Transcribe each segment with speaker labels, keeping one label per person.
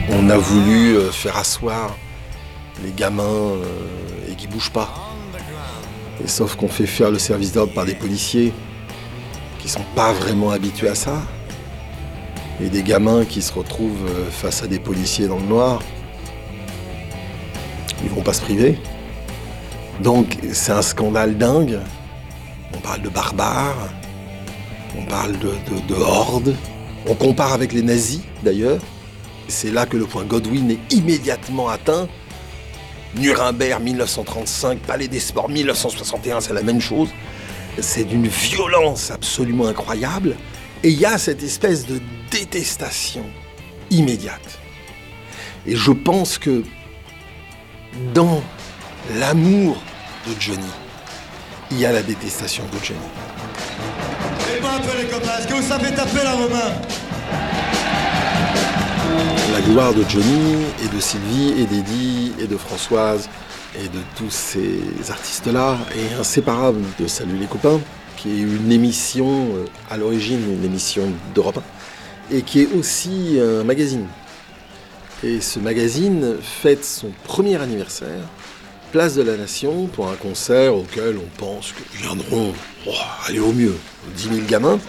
Speaker 1: On a voulu faire asseoir les gamins et qu'ils bougent pas. Et sauf qu'on fait faire le service d'ordre par des policiers qui sont pas vraiment habitués à ça. Et des gamins qui se retrouvent face à des policiers dans le noir. Ils vont pas se priver. Donc c'est un scandale dingue. On parle de barbares, on parle de hordes. On compare avec les nazis d'ailleurs. C'est là que le point Godwin est immédiatement atteint. Nuremberg 1935, Palais des Sports 1961, c'est la même chose. C'est d'une violence absolument incroyable. Et il y a cette espèce de détestation immédiate. Et je pense que dans l'amour de Johnny, il y a la détestation de Johnny.
Speaker 2: Et pas un peu les copains, est-ce que vous savez taper la Romain ?
Speaker 1: La gloire de Johnny et de Sylvie et d'Eddie et de Françoise et de tous ces artistes-là est inséparable de Salut les copains, qui est une émission, à l'origine une émission d'Europe 1, et qui est aussi un magazine. Et ce magazine fête son premier anniversaire, Place de la Nation, pour un concert auquel on pense que viendront, allez au mieux, 10 000 gamins.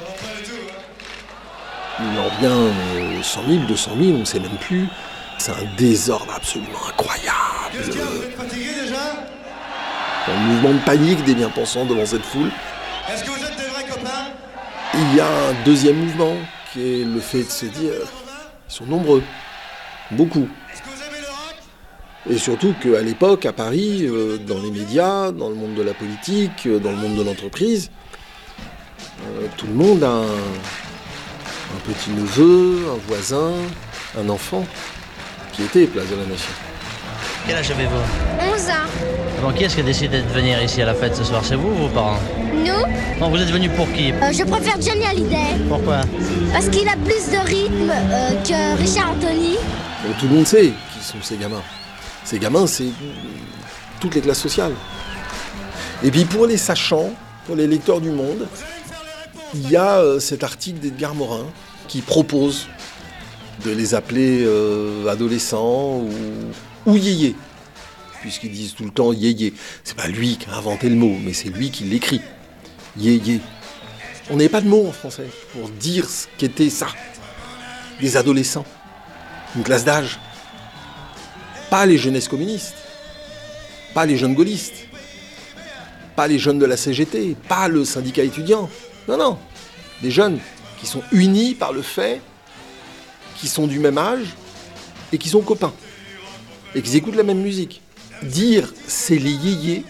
Speaker 1: Il en vient 100 000, 200 000, on ne sait même plus. C'est un désordre absolument incroyable.
Speaker 2: Qu'est-ce qu'il y a, vous êtes fatigué déjà ?
Speaker 1: Un mouvement de panique des bien-pensants devant cette foule.
Speaker 2: Est-ce que vous êtes des vrais copains ?
Speaker 1: Il y a un deuxième mouvement, qui est le fait de se dire, ils sont nombreux, beaucoup.
Speaker 2: Est-ce que vous aimez le rock ?
Speaker 1: Et surtout qu'à l'époque, à Paris, dans les médias, dans le monde de la politique, dans le monde de l'entreprise, tout le monde a un petit-neveu, un voisin, un enfant, qui était Place de la Nation.
Speaker 3: Quel âge avez-vous ?
Speaker 4: 11 ans.
Speaker 3: Bon, qui est-ce qui a décidé de venir ici à la fête ce soir ? C'est vous ou vos parents ?
Speaker 4: Nous,
Speaker 3: Bon, vous êtes venu pour qui ?
Speaker 4: je préfère Johnny Hallyday
Speaker 3: Pourquoi ?
Speaker 4: parce qu'il a plus de rythme que Richard Anthony.
Speaker 1: Donc tout le monde sait qui sont ces gamins. Ces gamins, c'est toutes les classes sociales. Et puis pour les sachants, pour les lecteurs du Monde, il y a cet article d'Edgar Morin qui propose de les appeler adolescents ou yéyés, puisqu'ils disent tout le temps yéyé. C'est pas lui qui a inventé le mot, mais c'est lui qui l'écrit. Yéyé. On n'avait pas de mot en français pour dire ce qu'était ça. Des adolescents. Une classe d'âge. Pas les jeunesses communistes. Pas les jeunes gaullistes. Pas les jeunes de la CGT. Pas le syndicat étudiant. Non, non. Des jeunes qui sont unis par le fait qu'ils sont du même âge et qui sont copains. Et qu'ils écoutent la même musique. Dire c'est les yéyés,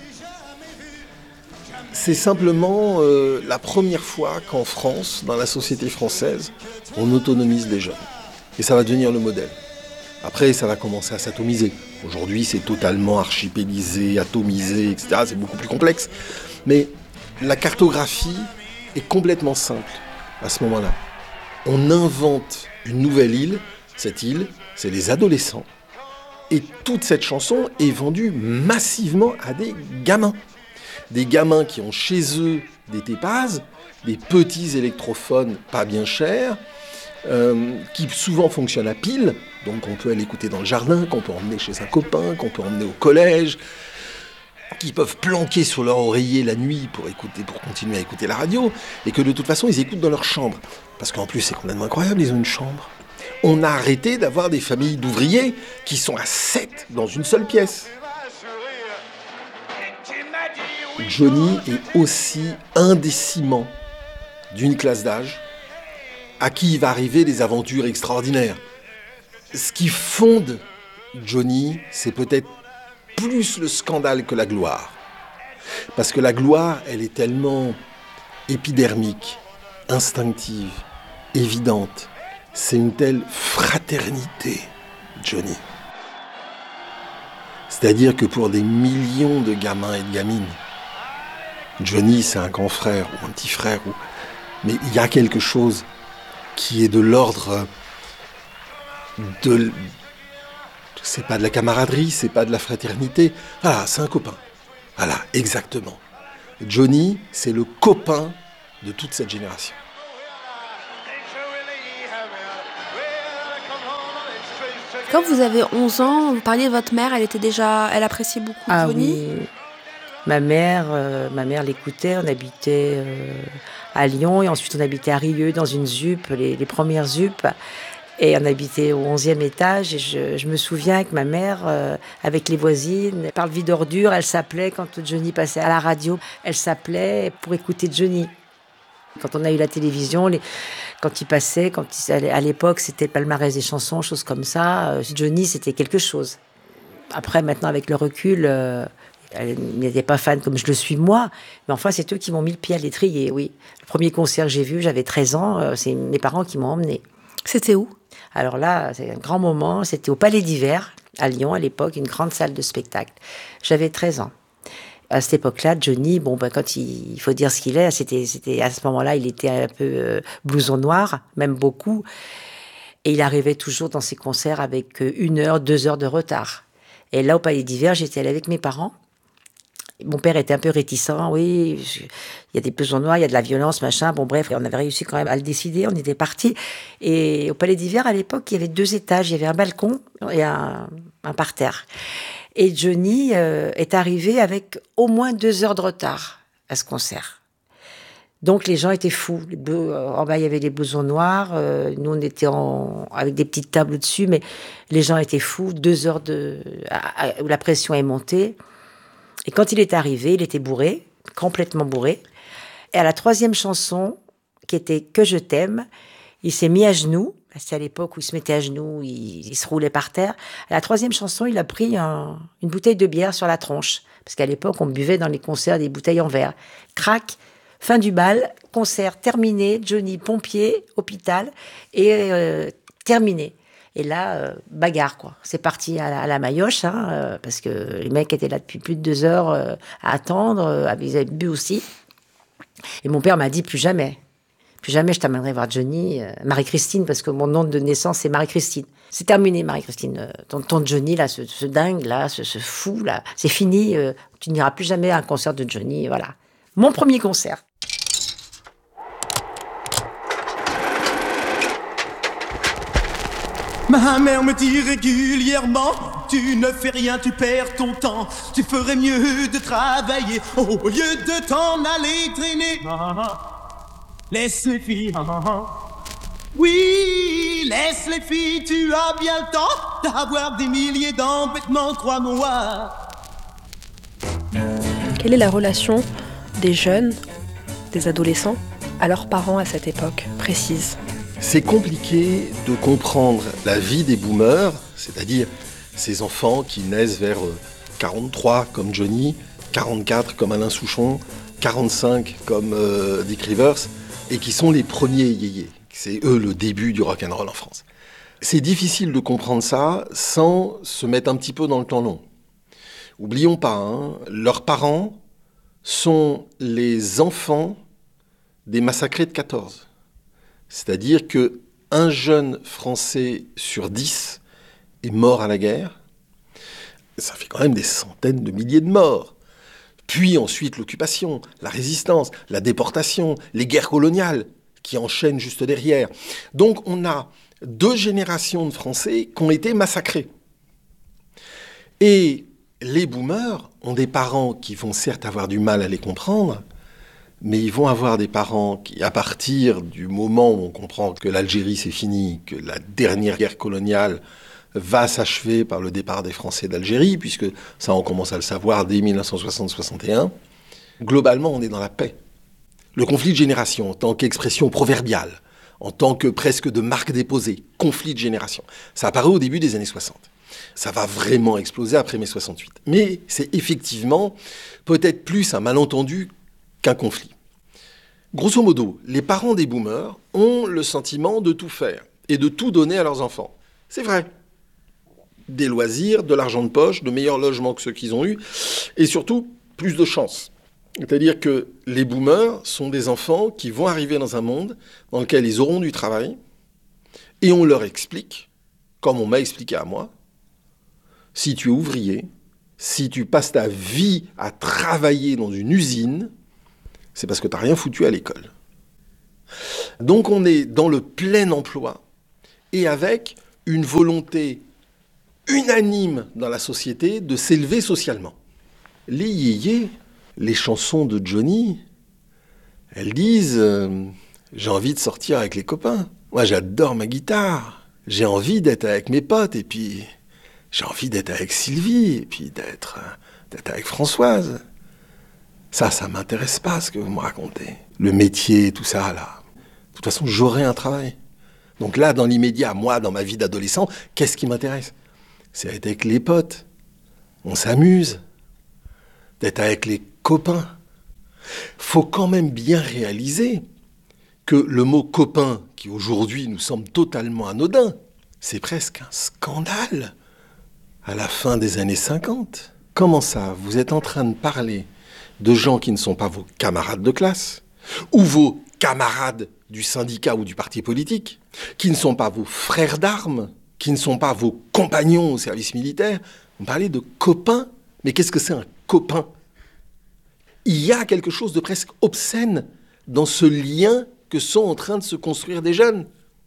Speaker 1: c'est simplement la première fois qu'en France, dans la société française, on autonomise les jeunes. Et ça va devenir le modèle. Après, ça va commencer à s'atomiser. Aujourd'hui, c'est totalement archipélisé, atomisé, etc. C'est beaucoup plus complexe. Mais la cartographie est complètement simple à ce moment-là. On invente une nouvelle île. Cette île, c'est les adolescents. Et toute cette chanson est vendue massivement à des gamins. Des gamins qui ont chez eux des tépazes, des petits électrophones pas bien chers, qui souvent fonctionnent à pile, donc on peut aller écouter dans le jardin, qu'on peut emmener chez un copain, qu'on peut emmener au collège, qui peuvent planquer sur leur oreiller la nuit pour continuer à écouter la radio, et que de toute façon ils écoutent dans leur chambre. Parce qu'en plus c'est complètement incroyable, ils ont une chambre. On a arrêté d'avoir des familles d'ouvriers qui sont à 7 dans une seule pièce. Johnny est aussi un des ciments d'une classe d'âge à qui il va arriver des aventures extraordinaires. Ce qui fonde Johnny, c'est peut-être plus le scandale que la gloire. Parce que la gloire, elle est tellement épidermique, instinctive, évidente. C'est une telle fraternité, Johnny. C'est-à-dire que pour des millions de gamins et de gamines, Johnny, c'est un grand frère ou un petit frère. Mais il y a quelque chose qui est de l'ordre de... C'est pas de la camaraderie, c'est pas de la fraternité. Ah, c'est un copain. Voilà, exactement. Johnny, c'est le copain de toute cette génération.
Speaker 5: Quand vous avez 11 ans, vous parliez de votre mère, elle appréciait beaucoup Johnny.
Speaker 6: Oui. Ma mère l'écoutait. On habitait à Lyon et ensuite on habitait à Rieux dans une ZUP, les premières ZUP. Et on habitait au 11e étage. Et je me souviens que ma mère, avec les voisines, par le vide ordure, elle s'appelait, quand Johnny passait à la radio, elle s'appelait pour écouter Johnny. Quand on a eu la télévision, quand il passait, à l'époque, c'était le palmarès des chansons, choses comme ça. Johnny, c'était quelque chose. Après, maintenant, avec le recul, elle n'était pas fan comme je le suis moi. Mais enfin, c'est eux qui m'ont mis le pied à l'étrier, oui. Le premier concert que j'ai vu, j'avais 13 ans, c'est mes parents qui m'ont emmené.
Speaker 5: C'était où ?
Speaker 6: Alors là, c'est un grand moment. C'était au Palais d'Hiver, à Lyon, à l'époque, une grande salle de spectacle. J'avais 13 ans. À cette époque-là, Johnny, quand il faut dire ce qu'il est, c'était à ce moment-là, il était un peu blouson noir, même beaucoup. Et il arrivait toujours dans ses concerts avec 1 heure, 2 heures de retard. Et là, au Palais d'Hiver, j'étais allée avec mes parents. Mon père était un peu réticent. Oui, il y a des blousons noirs, il y a de la violence, machin. Bon, bref, on avait réussi quand même à le décider. On était partis. Et au Palais d'Hiver, à l'époque, il y avait 2 étages. Il y avait un balcon et un parterre. Et Johnny est arrivé avec au moins 2 heures de retard à ce concert. Donc les gens étaient fous. En bas, il y avait les blousons noirs. Nous, on était avec des petites tables au-dessus, mais les gens étaient fous. 2 heures où la pression est montée. Et quand il est arrivé, il était bourré, complètement bourré. Et à la 3e chanson, qui était « Que je t'aime », il s'est mis à genoux. C'était à l'époque où il se mettait à genoux, il se roulait par terre. À la 3e chanson, il a pris une bouteille de bière sur la tronche. Parce qu'à l'époque, on buvait dans les concerts des bouteilles en verre. Crac, fin du bal, concert terminé, Johnny pompier, hôpital, et terminé. Et là, bagarre, quoi. C'est parti à la maillotche, parce que les mecs étaient là depuis plus de 2 heures à attendre, ils avaient bu aussi. Et mon père m'a dit, plus jamais je t'amènerai voir Johnny, Marie-Christine, parce que mon nom de naissance, c'est Marie-Christine. C'est terminé, Marie-Christine. Ton Johnny, là, ce dingue, là, ce fou, là, c'est fini. Tu n'iras plus jamais à un concert de Johnny, voilà. Mon premier concert.
Speaker 2: Ma mère me dit régulièrement, tu ne fais rien, tu perds ton temps. Tu ferais mieux de travailler au lieu de t'en aller traîner. Laisse les filles, oui, laisse les filles, tu as bien le temps d'avoir des milliers d'embêtements, crois-moi.
Speaker 5: Quelle est la relation des jeunes, des adolescents, à leurs parents à cette époque précise ?
Speaker 1: C'est compliqué de comprendre la vie des boomers, c'est-à-dire ces enfants qui naissent vers 43 comme Johnny, 44 comme Alain Souchon, 45 comme Dick Rivers, et qui sont les premiers yéyés. C'est eux le début du rock'n'roll en France. C'est difficile de comprendre ça sans se mettre un petit peu dans le temps long. Oublions pas, leurs parents sont les enfants des massacrés de 14. C'est-à-dire qu'un jeune Français sur 10 est mort à la guerre. Ça fait quand même des centaines de milliers de morts. Puis ensuite l'occupation, la résistance, la déportation, les guerres coloniales qui enchaînent juste derrière. Donc on a 2 générations de Français qui ont été massacrés. Et les boomers ont des parents qui vont certes avoir du mal à les comprendre, mais ils vont avoir des parents qui, à partir du moment où on comprend que l'Algérie c'est fini, que la dernière guerre coloniale va s'achever par le départ des Français d'Algérie, puisque ça on commence à le savoir dès 1960-61, globalement on est dans la paix. Le conflit de génération en tant qu'expression proverbiale, en tant que presque de marque déposée, conflit de génération, ça apparaît au début des années 60. Ça va vraiment exploser après mai 68. Mais c'est effectivement peut-être plus un malentendu qu'un conflit. Grosso modo, les parents des boomers ont le sentiment de tout faire et de tout donner à leurs enfants. C'est vrai. Des loisirs, de l'argent de poche, de meilleurs logements que ceux qu'ils ont eus, et surtout, plus de chance. C'est-à-dire que les boomers sont des enfants qui vont arriver dans un monde dans lequel ils auront du travail, et on leur explique, comme on m'a expliqué à moi, si tu es ouvrier, si tu passes ta vie à travailler dans une usine, c'est parce que tu n'as rien foutu à l'école. Donc on est dans le plein emploi et avec une volonté unanime dans la société de s'élever socialement. Les yéyés, les chansons de Johnny, elles disent j'ai envie de sortir avec les copains. Moi, j'adore ma guitare. J'ai envie d'être avec mes potes. Et puis, j'ai envie d'être avec Sylvie. Et puis, d'être avec Françoise. Ça m'intéresse pas, ce que vous me racontez. Le métier, tout ça, là. De toute façon, j'aurai un travail. Donc là, dans l'immédiat, moi, dans ma vie d'adolescent, qu'est-ce qui m'intéresse ? C'est d'être avec les potes. On s'amuse. D'être avec les copains. Faut quand même bien réaliser que le mot copain, qui aujourd'hui nous semble totalement anodin, c'est presque un scandale à la fin des années 50. Comment ça ? Vous êtes en train de parler de gens qui ne sont pas vos camarades de classe, ou vos camarades du syndicat ou du parti politique, qui ne sont pas vos frères d'armes, qui ne sont pas vos compagnons au service militaire. Vous parlez de copains. Mais qu'est-ce que c'est un copain ? Il y a quelque chose de presque obscène dans ce lien que sont en train de se construire des jeunes.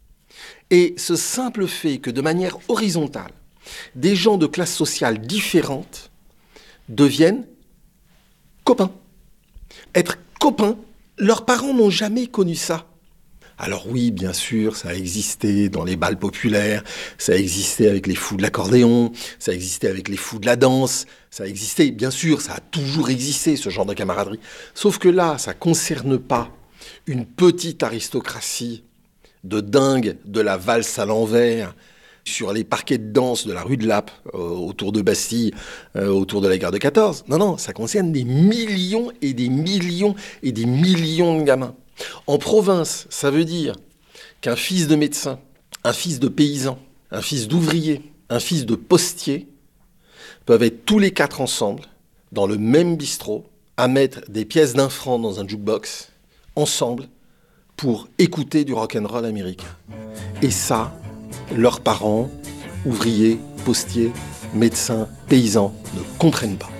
Speaker 1: Et ce simple fait que de manière horizontale, des gens de classes sociales différentes deviennent copains. Être copains, leurs parents n'ont jamais connu ça. Alors oui, bien sûr, ça a existé dans les bals populaires, ça a existé avec les fous de l'accordéon, ça a existé avec les fous de la danse, ça a existé, bien sûr, ça a toujours existé, ce genre de camaraderie. Sauf que là, ça ne concerne pas une petite aristocratie de dingue de la valse à l'envers sur les parquets de danse de la rue de Lappe, autour de Bastille, autour de la gare de 14. Non, ça concerne des millions et des millions et des millions de gamins. En province, ça veut dire qu'un fils de médecin, un fils de paysan, un fils d'ouvrier, un fils de postier peuvent être tous les quatre ensemble dans le même bistrot à mettre des pièces d'un franc dans un jukebox ensemble pour écouter du rock'n'roll américain. Et ça, leurs parents, ouvriers, postiers, médecins, paysans ne comprennent pas.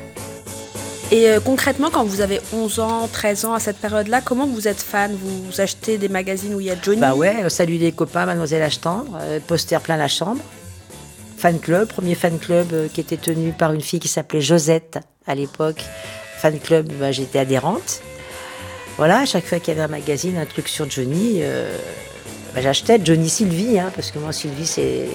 Speaker 5: Et concrètement, quand vous avez 11 ans, 13 ans, à cette période-là, comment vous êtes fan ? Vous achetez des magazines où il y a Johnny ?
Speaker 6: Bah ouais, Salut les copains, Mademoiselle Ashtendre, poster plein la chambre. Fan club, premier fan club qui était tenu par une fille qui s'appelait Josette à l'époque. Fan club, j'étais adhérente. Voilà, à chaque fois qu'il y avait un magazine, un truc sur Johnny, j'achetais Johnny Sylvie, parce que moi Sylvie,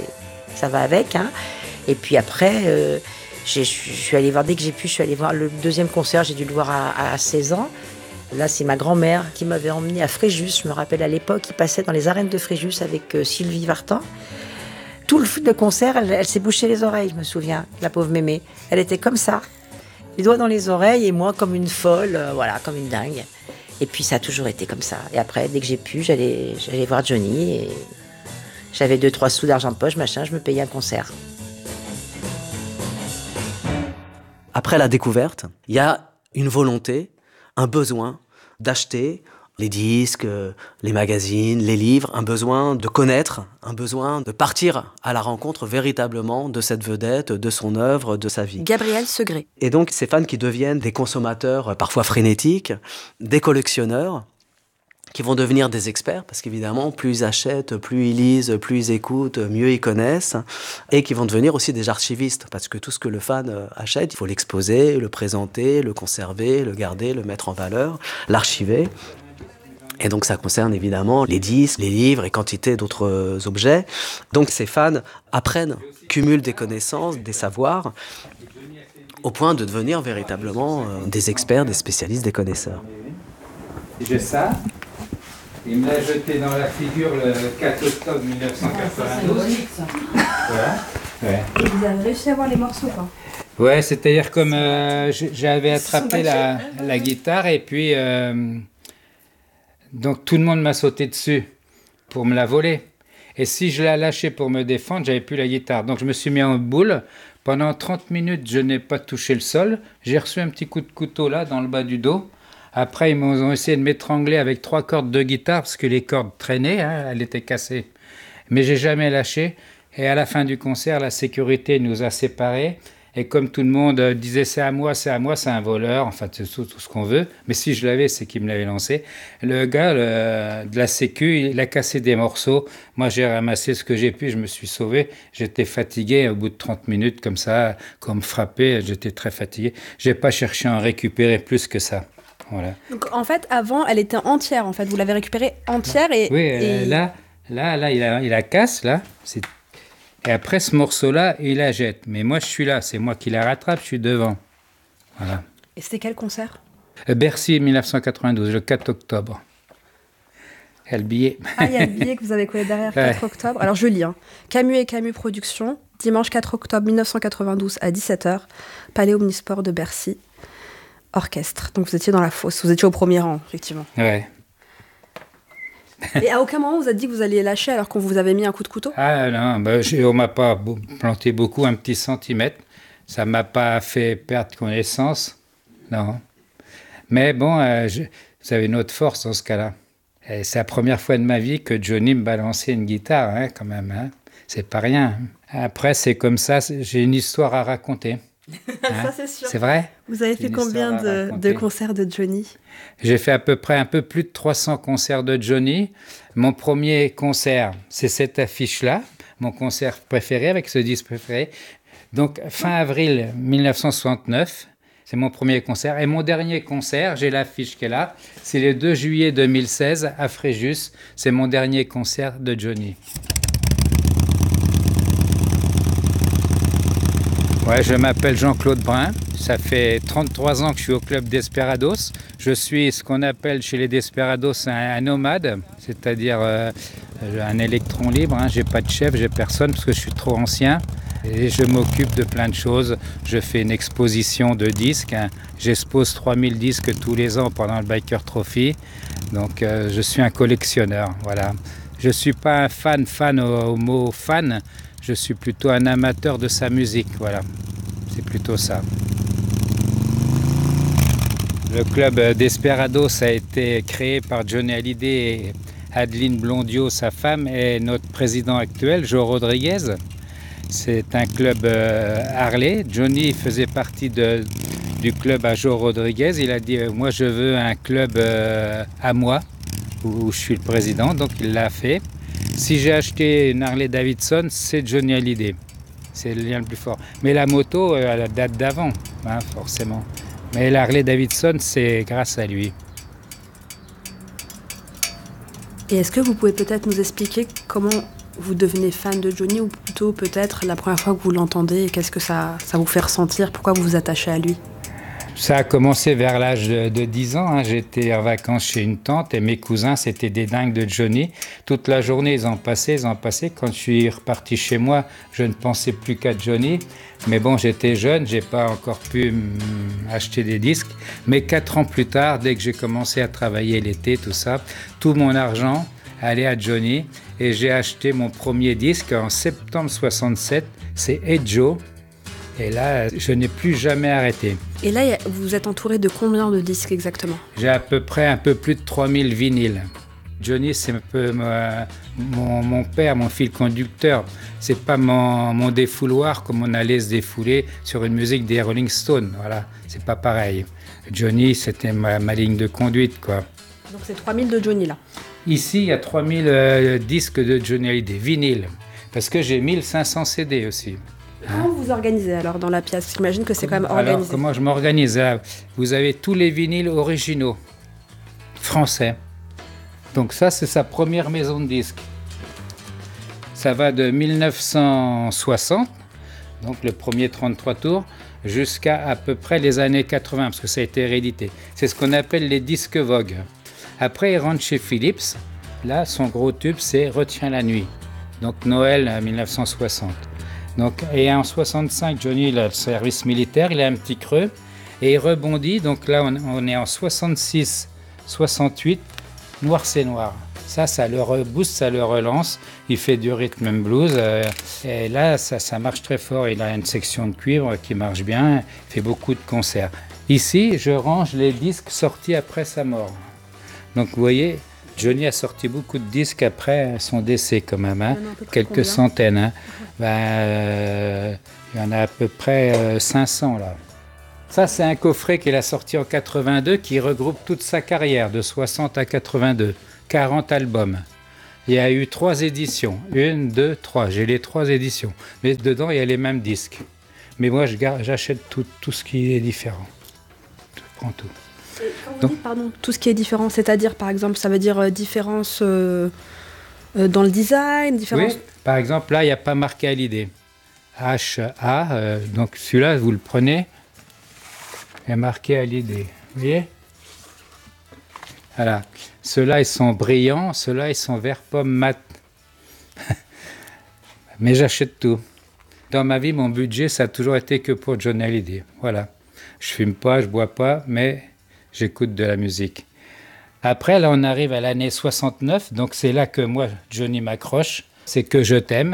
Speaker 6: ça va avec. Et puis après, je suis allée voir, dès que j'ai pu, je suis allée voir le deuxième concert, j'ai dû le voir à 16 ans. Là, c'est ma grand-mère qui m'avait emmenée à Fréjus. Je me rappelle à l'époque, il passait dans les arènes de Fréjus avec Sylvie Vartan. Tout le concert, elle s'est bouché les oreilles, je me souviens, la pauvre mémé. Elle était comme ça, les doigts dans les oreilles et moi comme une folle, comme une dingue. Et puis ça a toujours été comme ça. Et après, dès que j'ai pu, j'allais voir Johnny et j'avais 2-3 sous d'argent de poche, je me payais un concert.
Speaker 7: Après la découverte, il y a une volonté, un besoin d'acheter les disques, les magazines, les livres, un besoin de connaître, un besoin de partir à la rencontre véritablement de cette vedette, de son œuvre, de sa vie.
Speaker 5: Gabriel Segré.
Speaker 7: Et donc ces fans qui deviennent des consommateurs parfois frénétiques, des collectionneurs, qui vont devenir des experts, parce qu'évidemment, plus ils achètent, plus ils lisent, plus ils écoutent, mieux ils connaissent, et qui vont devenir aussi des archivistes, parce que tout ce que le fan achète, il faut l'exposer, le présenter, le conserver, le garder, le mettre en valeur, l'archiver. Et donc ça concerne évidemment les disques, les livres et quantité d'autres objets. Donc ces fans apprennent, cumulent des connaissances, des savoirs, au point de devenir véritablement des experts, des spécialistes, des connaisseurs.
Speaker 8: J'ai ça. Il me l'a jeté dans la figure le 4 octobre 1992. Voilà. Ouais.
Speaker 5: Et vous avez réussi à voir les morceaux, quoi ?
Speaker 8: Ouais, c'est-à-dire comme j'avais attrapé la guitare et puis donc tout le monde m'a sauté dessus pour me la voler. Et si je la lâchais pour me défendre, j'avais plus la guitare. Donc je me suis mis en boule. Pendant 30 minutes, je n'ai pas touché le sol. J'ai reçu un petit coup de couteau là dans le bas du dos. Après, ils m'ont essayé de m'étrangler avec 3 cordes de guitare parce que les cordes traînaient, elles étaient cassées. Mais j'ai jamais lâché. Et à la fin du concert, la sécurité nous a séparés. Et comme tout le monde disait c'est à moi, c'est un voleur, enfin c'est tout ce qu'on veut. Mais si je l'avais, c'est qu'il me l'avait lancé. Le gars de la sécu, il a cassé des morceaux. Moi, j'ai ramassé ce que j'ai pu, je me suis sauvé. J'étais fatigué au bout de 30 minutes comme ça, comme frappé, j'étais très fatigué. J'ai pas cherché à en récupérer plus que ça. Voilà.
Speaker 5: Donc en fait, avant, elle était entière. En fait, vous l'avez récupérée entière et.
Speaker 8: Oui,
Speaker 5: et...
Speaker 8: là, il la casse là. Et après ce morceau-là, il la jette. Mais moi, je suis là, c'est moi qui la rattrape, je suis devant. Voilà.
Speaker 5: Et c'était quel concert?
Speaker 8: Bercy 1992, le 4 octobre. Il y a le billet.
Speaker 5: Ah, il y a le billet que vous avez collé derrière, 4 octobre. Alors je lis. Camus et Camus Productions, dimanche 4 octobre 1992 à 17h, Palais Omnisport de Bercy, orchestre. Donc vous étiez dans la fosse, vous étiez au premier rang, effectivement.
Speaker 8: Ouais.
Speaker 5: Et à aucun moment vous a dit que vous alliez lâcher alors qu'on vous avait mis un coup de couteau?
Speaker 8: Ah non, on m'a pas planté beaucoup, un petit centimètre. Ça m'a pas fait perdre connaissance, non. Mais bon, vous avez une autre force dans ce cas-là. Et c'est la première fois de ma vie que Johnny me balançait une guitare, hein, quand même. Hein. C'est pas rien. Après, c'est comme ça, j'ai une histoire à raconter. Hein.
Speaker 5: Ça, c'est sûr.
Speaker 8: C'est vrai?
Speaker 5: Vous avez fait combien de concerts de Johnny?
Speaker 8: J'ai fait à peu près un peu plus de 300 concerts de Johnny. Mon premier concert, c'est cette affiche-là, mon concert préféré avec ce disque préféré. Donc, fin avril 1969, c'est mon premier concert. Et mon dernier concert, j'ai l'affiche qui est là, c'est le 2 juillet 2016 à Fréjus. C'est mon dernier concert de Johnny. Ouais, je m'appelle Jean-Claude Brun. Ça fait 33 ans que je suis au club Desperados. Je suis ce qu'on appelle chez les Desperados un nomade, c'est-à-dire un électron libre. Hein. J'ai pas de chef, j'ai personne parce que je suis trop ancien. Et je m'occupe de plein de choses. Je fais une exposition de disques. Hein. J'expose 3000 disques tous les ans pendant le Biker Trophy. Donc je suis un collectionneur. Voilà. Je ne suis pas un fan au mot fan. Je suis plutôt un amateur de sa musique, voilà. C'est plutôt ça. Le club Desperados a été créé par Johnny Hallyday et Adeline Blondiot, sa femme, et notre président actuel, Joe Rodriguez. C'est un club Harley. Johnny faisait partie du club à Joe Rodriguez. Il a dit moi je veux un club à moi, où je suis le président, donc il l'a fait. Si j'ai acheté une Harley Davidson, c'est Johnny Hallyday. C'est le lien le plus fort. Mais la moto, elle date d'avant, hein, forcément. Mais la Harley Davidson, c'est grâce à lui.
Speaker 5: Et est-ce que vous pouvez peut-être nous expliquer comment vous devenez fan de Johnny, ou plutôt peut-être la première fois que vous l'entendez, et qu'est-ce que ça vous fait ressentir? Pourquoi vous vous attachez à lui?
Speaker 8: Ça a commencé vers l'âge de 10 ans. Hein. J'étais en vacances chez une tante et mes cousins, c'était des dingues de Johnny. Toute la journée, ils en passaient. Quand je suis reparti chez moi, je ne pensais plus qu'à Johnny. Mais bon, j'étais jeune, j'ai pas encore pu acheter des disques. Mais 4 ans plus tard, dès que j'ai commencé à travailler l'été, tout ça, tout mon argent allait à Johnny. Et j'ai acheté mon premier disque en septembre 67. C'est Hey Joe. Et là, je n'ai plus jamais arrêté.
Speaker 5: Et là, vous êtes entouré de combien de disques exactement?
Speaker 8: J'ai à peu près un peu plus de 3000 vinyles. Johnny, c'est un peu mon père, mon fil conducteur. C'est pas mon défouloir comme on allait se défouler sur une musique des Rolling Stones. Voilà, c'est pas pareil. Johnny, c'était ma ligne de conduite, quoi.
Speaker 5: Donc c'est 3000 de Johnny, là?
Speaker 8: Ici, il y a 3000 disques de Johnny Hallyday, vinyles. Parce que j'ai 1500 CD aussi.
Speaker 5: Comment vous organisez alors dans la pièce? J'imagine que c'est quand même organisé.
Speaker 8: Alors, comment je m'organise? Vous avez tous les vinyles originaux, français. Donc ça, c'est sa première maison de disques. Ça va de 1960, donc le premier 33 tours, jusqu'à à peu près les années 80, parce que ça a été réédité. C'est ce qu'on appelle les disques Vogue. Après, il rentre chez Philips. Là, son gros tube, c'est Retiens la nuit. Donc Noël 1960. Donc, et en 65, Johnny, il a le service militaire, il a un petit creux et il rebondit. Donc là, on est en 66, 68, Noir c'est noir. Ça le rebooste, ça le relance. Il fait du rhythm and blues. Et là, ça marche très fort. Il a une section de cuivre qui marche bien. Il fait beaucoup de concerts. Ici, je range les disques sortis après sa mort. Donc vous voyez, Johnny a sorti beaucoup de disques après son décès quand même, hein. Quelques centaines. Hein. Il y en a à peu près 500 là. Ça, c'est un coffret qu'il a sorti en 82 qui regroupe toute sa carrière de 60 à 82, 40 albums. Il y a eu 3 éditions, 1, 2, 3, j'ai les 3 éditions. Mais dedans, il y a les mêmes disques. Mais moi, j'achète tout ce qui est différent. Je prends tout.
Speaker 5: Et quand vous dites, pardon, tout ce qui est différent, c'est-à-dire, par exemple, ça veut dire différence dans le design, différence...
Speaker 8: Oui, par exemple, là, il n'y a pas marqué Hallyday. H-A, donc celui-là, vous le prenez, il y a marqué Hallyday. Vous voyez ? Voilà. Ceux-là, ils sont brillants, ceux-là, ils sont vert pomme mat. Mais j'achète tout. Dans ma vie, mon budget, ça a toujours été que pour Johnny Hallyday. Voilà. Je fume pas, je bois pas, mais j'écoute de la musique. Après, là, on arrive à l'année 69, donc c'est là que moi, Johnny m'accroche. C'est Que je t'aime.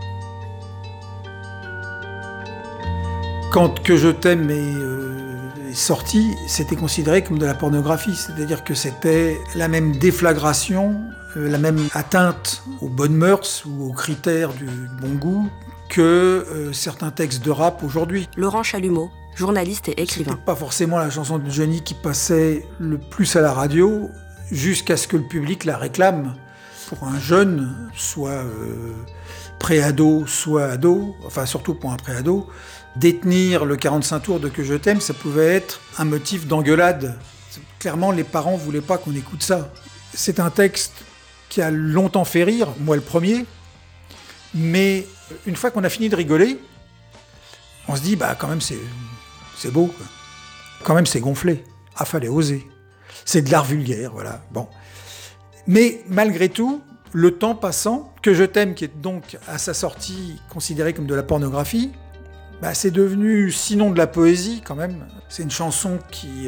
Speaker 9: Quand Que je t'aime est sorti, c'était considéré comme de la pornographie. C'est-à-dire que c'était la même déflagration, la même atteinte aux bonnes mœurs ou aux critères du bon goût que certains textes de rap aujourd'hui.
Speaker 5: Laurent Chalumeau, journaliste et écrivain.
Speaker 9: C'était pas forcément la chanson de Johnny qui passait le plus à la radio, jusqu'à ce que le public la réclame. Pour un jeune, soit pré-ado, soit ado, enfin surtout pour un pré-ado, détenir le 45 tours de Que je t'aime, ça pouvait être un motif d'engueulade. Clairement, les parents voulaient pas qu'on écoute ça. C'est un texte qui a longtemps fait rire, moi le premier, mais une fois qu'on a fini de rigoler, on se dit, bah quand même c'est beau, quoi. Quand même c'est gonflé. Ah, fallait oser. C'est de l'art vulgaire, voilà. Bon. Mais malgré tout, le temps passant, Que je t'aime, qui est donc à sa sortie considéré comme de la pornographie, bah, c'est devenu sinon de la poésie quand même. C'est une chanson qui,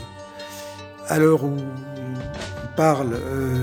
Speaker 9: à l'heure où on parle,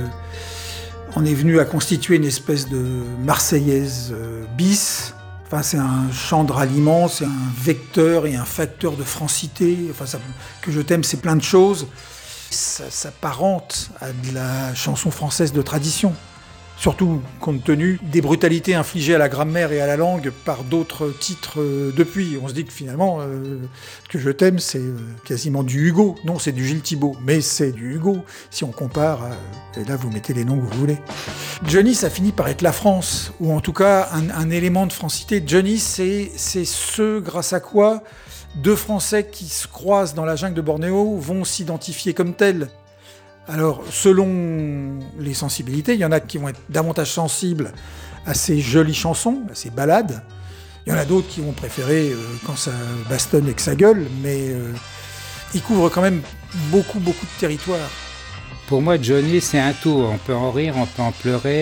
Speaker 9: on est venu à constituer une espèce de Marseillaise bis. Enfin, c'est un chant de ralliement, c'est un vecteur et un facteur de francité. Enfin, Que je t'aime, c'est plein de choses. Ça s'apparente à de la chanson française de tradition. Surtout compte tenu des brutalités infligées à la grammaire et à la langue par d'autres titres depuis. On se dit que finalement, Que je t'aime, c'est quasiment du Hugo. Non, c'est du Gilles Thibault, mais c'est du Hugo, si on compare. Et là, vous mettez les noms que vous voulez. Johnny, ça finit par être la France, ou en tout cas un élément de francité. Johnny, c'est ce grâce à quoi deux Français qui se croisent dans la jungle de Bornéo vont s'identifier comme tels. Alors, selon les sensibilités, il y en a qui vont être davantage sensibles à ces jolies chansons, à ces ballades. Il y en a d'autres qui vont préférer quand ça bastonne et que ça gueule, mais il couvre quand même beaucoup de territoire.
Speaker 8: Pour moi, Johnny, c'est un tout. On peut en rire, on peut en pleurer,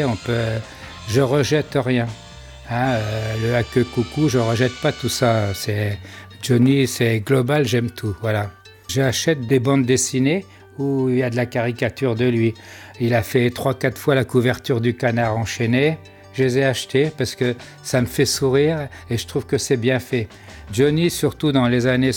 Speaker 8: je rejette rien. Hein, le hake coucou, je rejette pas tout ça. Johnny, c'est global, j'aime tout. Voilà. J'achète des bandes dessinées où il y a de la caricature de lui. Il a fait 3-4 fois la couverture du Canard enchaîné. Je les ai achetés parce que ça me fait sourire et je trouve que c'est bien fait. Johnny, surtout dans les années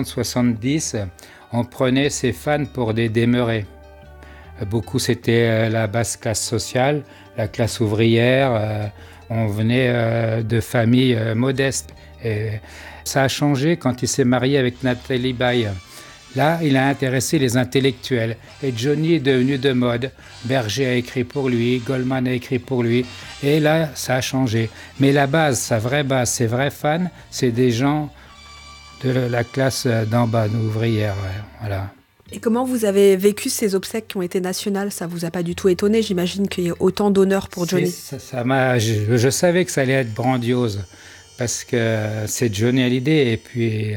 Speaker 8: 60-70, on prenait ses fans pour des demeurés. Beaucoup, c'était la basse classe sociale, la classe ouvrière. On venait de familles modestes. Et ça a changé quand il s'est marié avec Nathalie Baye. Là, il a intéressé les intellectuels. Et Johnny est devenu de mode. Berger a écrit pour lui, Goldman a écrit pour lui. Et là, ça a changé. Mais la base, sa vraie base, ses vrais fans, c'est des gens de la classe d'en bas, ouvrière. Ouais, voilà.
Speaker 5: Et comment vous avez vécu ces obsèques qui ont été nationales ? Ça vous a pas du tout étonné ? J'imagine qu'il y a autant d'honneur pour Johnny.
Speaker 8: Je savais que ça allait être grandiose. Parce que c'est Johnny Hallyday. Et puis...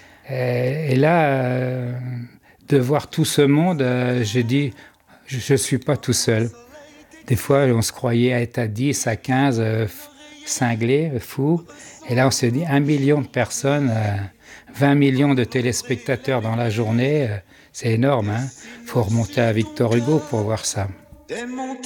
Speaker 8: Et là, de voir tout ce monde, j'ai dit, je ne suis pas tout seul. Des fois, on se croyait être à 10, à 15, cinglés, fous. Et là, on s'est dit 1 million de personnes, 20 millions de téléspectateurs dans la journée. C'est énorme, hein. Faut remonter à Victor Hugo pour voir ça.